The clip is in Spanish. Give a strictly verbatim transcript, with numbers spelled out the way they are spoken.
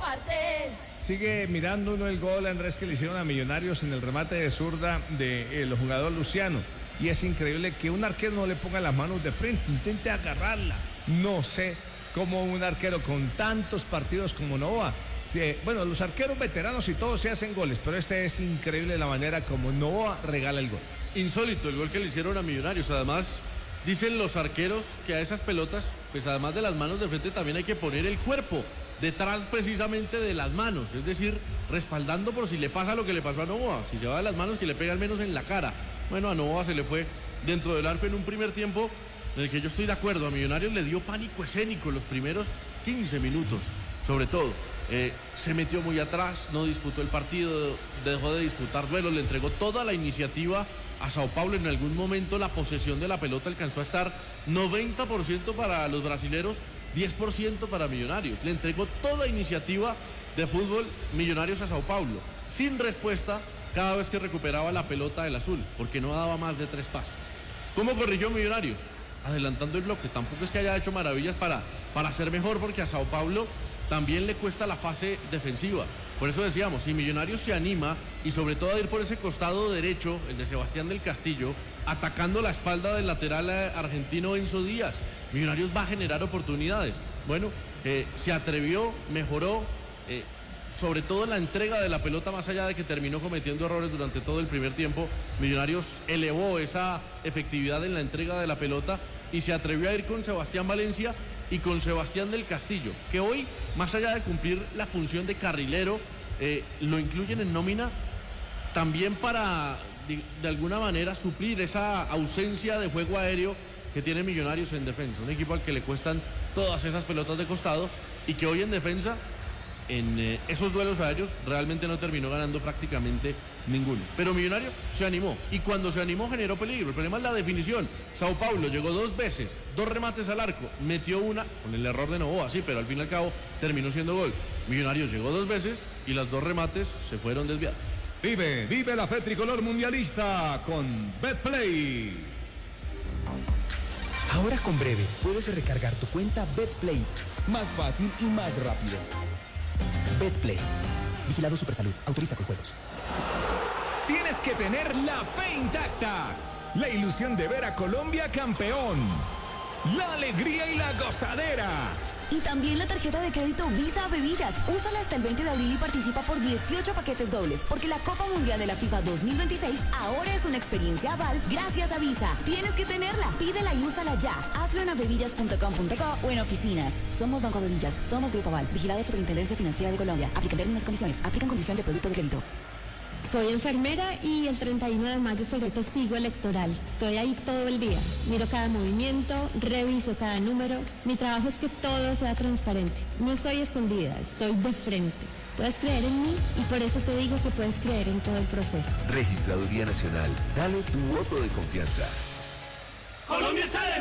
partes. Sigue mirando uno el gol, Andrés, que le hicieron a Millonarios en el remate de zurda del jugador Luciano. Y es increíble que un arquero no le ponga las manos de frente, intente agarrarla. No sé cómo un arquero con tantos partidos como Novoa. Sí, bueno, los arqueros veteranos y todos se hacen goles, pero este es increíble la manera como Novoa regala el gol. Insólito el gol que le hicieron a Millonarios. Además, dicen los arqueros que a esas pelotas, pues además de las manos de frente, también hay que poner el cuerpo detrás precisamente de las manos, es decir, respaldando por si le pasa lo que le pasó a Novoa, si se va de las manos que le pega al menos en la cara. Bueno, a Novoa se le fue dentro del arco en un primer tiempo en el que yo estoy de acuerdo, a Millonarios le dio pánico escénico los primeros quince minutos, sobre todo. Eh, se metió muy atrás, no disputó el partido, dejó de disputar duelos, le entregó toda la iniciativa a Sao Paulo. En algún momento la posesión de la pelota alcanzó a estar noventa por ciento para los brasileros, diez por ciento para Millonarios. Le entregó toda iniciativa de fútbol Millonarios a Sao Paulo, sin respuesta cada vez que recuperaba la pelota del azul, porque no daba más de tres pases. ¿Cómo corrigió Millonarios? Adelantando el bloque. Tampoco es que haya hecho maravillas para, para ser mejor, porque a Sao Paulo también le cuesta la fase defensiva. Por eso decíamos, si Millonarios se anima y sobre todo a ir por ese costado derecho, el de Sebastián del Castillo, atacando la espalda del lateral argentino Enzo Díaz, Millonarios va a generar oportunidades. Bueno, eh, se atrevió, mejoró, eh, sobre todo en la entrega de la pelota, más allá de que terminó cometiendo errores durante todo el primer tiempo. Millonarios elevó esa efectividad en la entrega de la pelota y se atrevió a ir con Sebastián Valencia y con Sebastián del Castillo, que hoy, más allá de cumplir la función de carrilero, eh, lo incluyen en nómina también para, de, de alguna manera, suplir esa ausencia de juego aéreo que tiene Millonarios en defensa. Un equipo al que le cuestan todas esas pelotas de costado y que hoy en defensa, en eh, esos duelos aéreos, realmente no terminó ganando prácticamente ninguno. Pero Millonarios se animó, y cuando se animó generó peligro. El problema es la definición. Sao Paulo llegó dos veces, dos remates al arco, metió una con el error de Novoa, sí, pero al fin y al cabo terminó siendo gol. Millonarios llegó dos veces y los dos remates se fueron desviados. Vive, vive la fe tricolor mundialista con Betplay. Ahora con Breve puedes recargar tu cuenta Betplay más fácil y más rápido. Betplay. Vigilado Supersalud. Autoriza con juegos. Tienes que tener la fe intacta. La ilusión de ver a Colombia campeón. La alegría y la gozadera. Y también la tarjeta de crédito Visa a Bebillas. Úsala hasta el veinte de abril y participa por dieciocho paquetes dobles, porque la Copa Mundial de la FIFA dos mil veintiséis ahora es una experiencia aval gracias a Visa. Tienes que tenerla. Pídela y úsala ya. Hazlo en abebillas punto com punto co o en oficinas. Somos Banco Bebillas. Somos Grupo Aval. Vigilado Superintendencia Financiera de Colombia. Aplican términos y condiciones. Aplican condición de producto de crédito. Soy enfermera y el treinta y uno de mayo seré testigo electoral. Estoy ahí todo el día. Miro cada movimiento, reviso cada número. Mi trabajo es que todo sea transparente. No estoy escondida, estoy de frente. Puedes creer en mí y por eso te digo que puedes creer en todo el proceso. Registraduría Nacional. Dale tu voto de confianza. Colombia está de